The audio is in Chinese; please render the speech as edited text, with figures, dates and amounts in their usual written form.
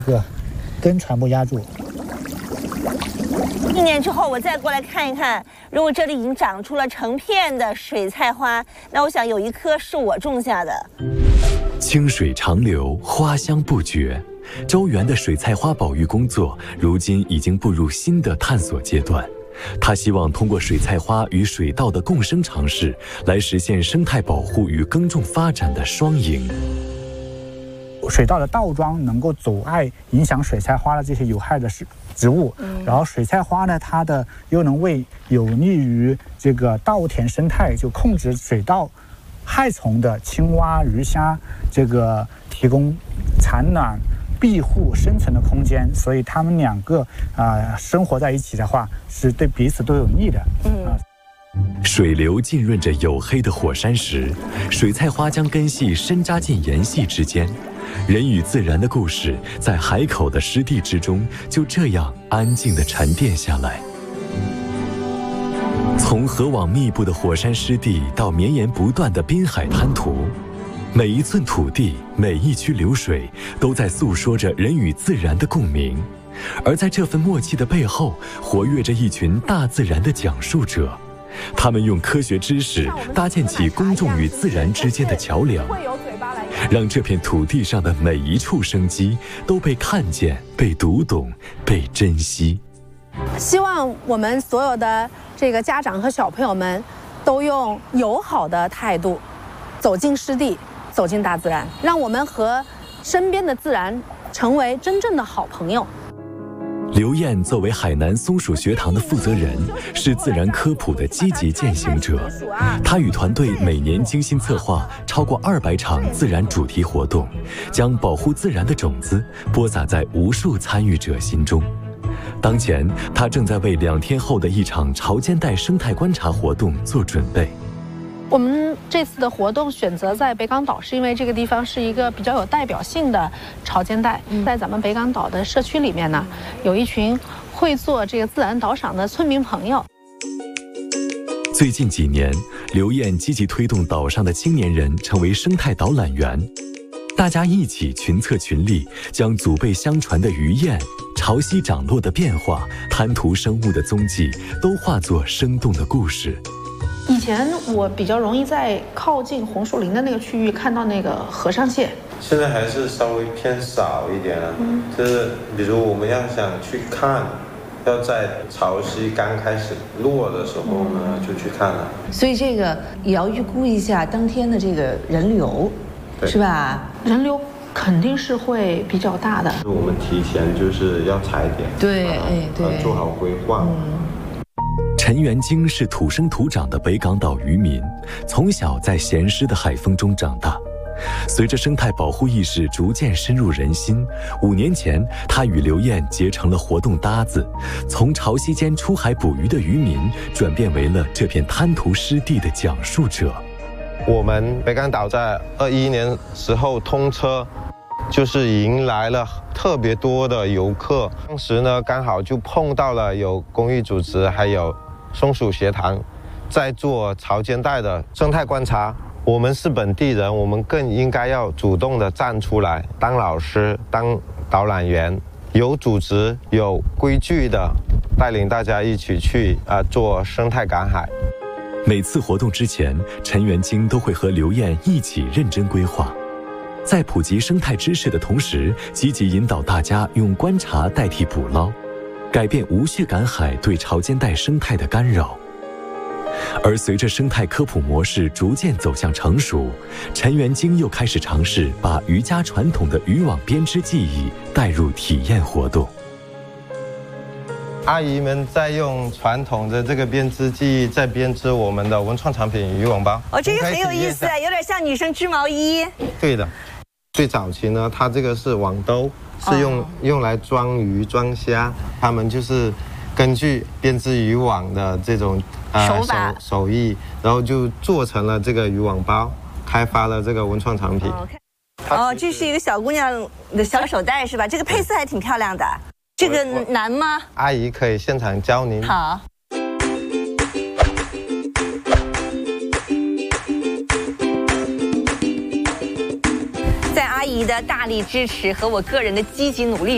根全部压住。 1年之后我再过来看一看，如果这里已经长出了成片的水菜花，那我想有一棵是我种下的。 清水长流，花香不绝。周园的水菜花保育工作，如今已经步入新的探索阶段。他希望通过水菜花与水稻的共生尝试，来实现生态保护与耕种发展的双赢。 水稻的倒桩能够阻碍影响水菜花的这些有害的植物，然后水菜花呢，它的又能为有利于这个稻田生态，就控制水稻害虫的青蛙、鱼虾，这个提供产卵、庇护、生存的空间。所以它们两个生活在一起的话，是对彼此都有利的。 水流浸润着黝黑的火山石，水菜花将根系深扎进岩隙之间。人与自然的故事，在海口的湿地之中，就这样安静地沉淀下来。从河网密布的火山湿地到绵延不断的滨海滩涂，每一寸土地，每一曲流水，都在诉说着人与自然的共鸣。而在这份默契的背后，活跃着一群大自然的讲述者。他们用科学知识搭建起公众与自然之间的桥梁，让这片土地上的每一处生机都被看见、被读懂、被珍惜。 希望我们所有的这个家长和小朋友们都用友好的态度走进湿地，走进大自然，让我们和身边的自然成为真正的好朋友。 刘燕作为海南松鼠学堂的负责人，是自然科普的积极践行者。她与团队每年精心策划超过200场自然主题活动，将保护自然的种子播撒在无数参与者心中。当前，她正在为2天后的一场潮间带生态观察活动做准备。 我们这次的活动选择在北港岛，是因为这个地方是一个比较有代表性的潮间带。在咱们北港岛的社区里面呢，有一群会做这个自然导赏的村民朋友。 最近几年，刘燕积极推动岛上的青年人成为生态导览员，大家一起群策群力，将祖辈相传的鱼雁、潮汐涨落的变化、滩涂生物的踪迹，都化作生动的故事。 以前我比较容易在靠近红树林的那个区域看到那个和尚蟹， 现在还是稍微偏少一点了。就是比如我们要想去看，要在潮汐刚开始落的时候呢，就去看了。 所以这个也要预估一下当天的这个人流，是吧？ 人流肯定是会比较大的。 我们提前就是要踩点， 对， 做好规划。 陈元京是土生土长的北港岛渔民，从小在咸湿的海风中长大。随着生态保护意识逐渐深入人心，5年前，他与刘燕结成了活动搭子，从潮汐间出海捕鱼的渔民，转变为了这片滩涂湿地的讲述者。 我们北港岛在21年时候通车，就是迎来了特别多的游客。当时呢，刚好就碰到了有公益组织，还有松鼠学堂在做潮间带的生态观察。我们是本地人，我们更应该要主动的站出来，当老师，当导览员，有组织、有规矩的带领大家一起去做生态赶海。 每次活动之前，陈元京都会和刘燕一起认真规划，在普及生态知识的同时，积极引导大家用观察代替捕捞，改变无序赶海对潮间带生态的干扰。而随着生态科普模式逐渐走向成熟，陈元京又开始尝试把渔家传统的渔网编织技艺带入体验活动。 阿姨们在用传统的这个编织技艺，在编织我们的文创产品渔网包。 这个很有意思，有点像女生织毛衣。 对的，最早期呢，它这个是网兜，是用来装鱼装虾，他们就是根据编织渔网的这种手艺，然后就做成了这个渔网包，开发了这个文创产品。 这是一个小姑娘的小手袋是吧？这个配色还挺漂亮的。这个难吗？ 阿姨可以现场教您。 好。在阿姨的大力支持和我个人的积极努力